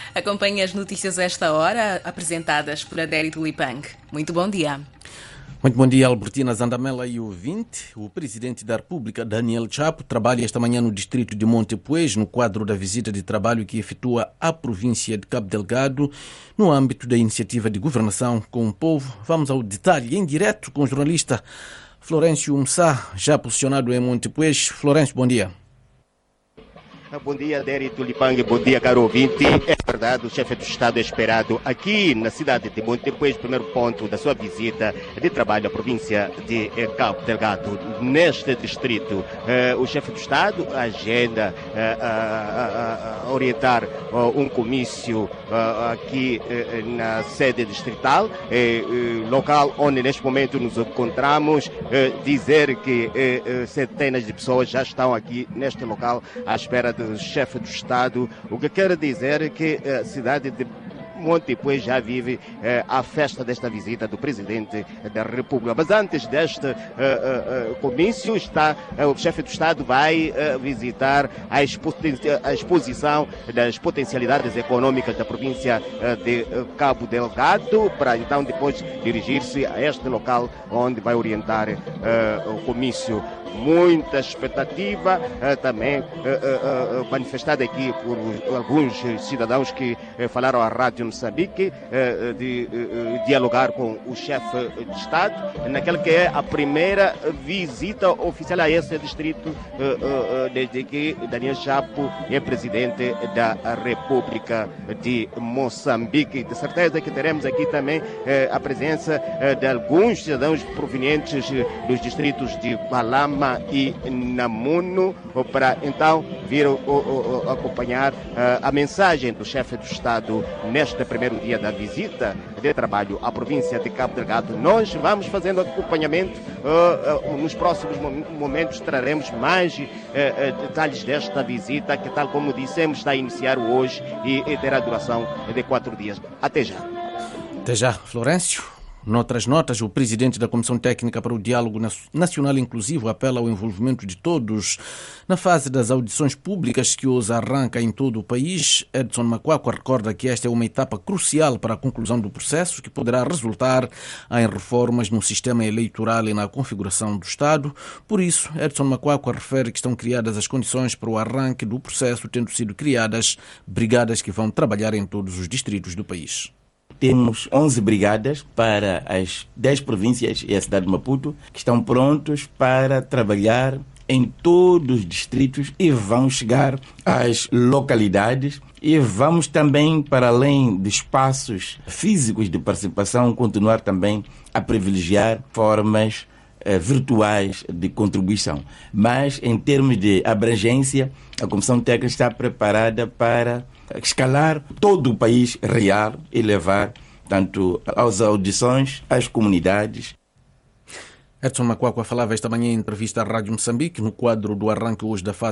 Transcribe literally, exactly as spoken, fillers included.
Acompanhe as notícias a esta hora, apresentadas por Adério Tulipang. Muito bom dia. Muito bom dia, Albertina Zandamela e ouvinte. O presidente da República, Daniel Chapo, trabalha esta manhã no distrito de Montepuez, no quadro da visita de trabalho que efetua à província de Cabo Delgado, no âmbito da iniciativa de governação com o povo. Vamos ao detalhe em direto com o jornalista Florencio Msá, já posicionado em Montepuez. Florencio, bom dia. Bom dia, Adério Tulipang, bom dia, caro ouvinte. É verdade, o chefe do Estado é esperado aqui na cidade de Montepuez, primeiro ponto da sua visita de trabalho à província de Cabo Delgado. Neste distrito, eh, o chefe do Estado agenda eh, a, a, a orientar uh, um comício uh, aqui uh, na sede distrital, eh, uh, local onde neste momento nos encontramos, uh, dizer que uh, uh, centenas de pessoas já estão aqui neste local à espera de do chefe do Estado, o que quer dizer que a cidade de Montepuez já vive eh, a festa desta visita do Presidente da República. Mas antes deste uh, uh, uh, comício, está, uh, o chefe do Estado vai uh, visitar a, expo a exposição das potencialidades econômicas da província uh, de uh, Cabo Delgado, para então depois dirigir-se a este local onde vai orientar uh, o comício. Muita expectativa uh, também uh, uh, uh, manifestada aqui por alguns cidadãos que uh, falaram à Rádio Moçambique, uh, de uh, dialogar com o chefe de Estado, naquela que é a primeira visita oficial a esse distrito uh, uh, desde que Daniel Chapo é presidente da República de Moçambique. De certeza que teremos aqui também uh, a presença uh, de alguns cidadãos provenientes dos distritos de Balama e Namuno, para então vir o, o, o, acompanhar uh, a mensagem do chefe do Estado neste primeiro dia da visita de trabalho à província de Cabo Delgado. Nós vamos fazendo acompanhamento, uh, uh, nos próximos momentos traremos mais uh, uh, detalhes desta visita, que tal como dissemos está a iniciar hoje e, e terá duração de quatro dias. Até já. Até já, Florencio. Noutras notas, o presidente da Comissão Técnica para o Diálogo Nacional Inclusivo apela ao envolvimento de todos na fase das audições públicas que hoje arranca em todo o país. Edson Macuaco recorda que esta é uma etapa crucial para a conclusão do processo, que poderá resultar em reformas no sistema eleitoral e na configuração do Estado. Por isso, Edson Macuaco refere que estão criadas as condições para o arranque do processo, tendo sido criadas brigadas que vão trabalhar em todos os distritos do país. Temos onze brigadas para as dez províncias e a cidade de Maputo, que estão prontos para trabalhar em todos os distritos e vão chegar às localidades. E vamos também, para além de espaços físicos de participação, continuar também a privilegiar formas eh, virtuais de contribuição. Mas, em termos de abrangência, a Comissão Técnica está preparada para escalar todo o país real e levar tanto às audições, às comunidades. Edson Macuaco falava esta manhã em entrevista à Rádio Moçambique, no quadro do arranque hoje da fase